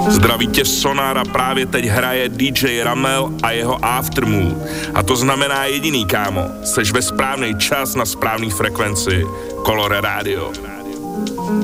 Zdraví tě Sonára, právě teď hraje DJ Ramel a jeho Aftermood. A to znamená jediný, kámo, seš ve správný čas na správný frekvenci. Colore Radio.